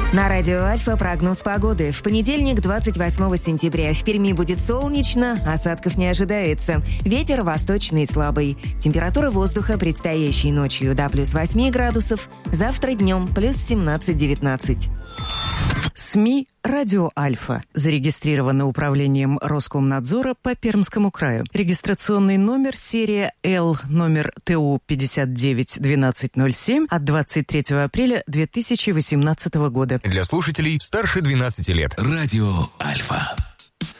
На радио Альфа прогноз погоды. В понедельник, 28 сентября, в Перми будет солнечно, осадков не ожидается. Ветер восточный слабый. Температура воздуха предстоящей ночью до плюс 8 градусов, завтра днем плюс 17-19. СМИ «Радио Альфа». Зарегистрировано управлением Роскомнадзора по Пермскому краю. Регистрационный номер серия Л, номер ТУ 591207 от 23 апреля 2018 года. Для слушателей старше 12 лет. Радио Альфа.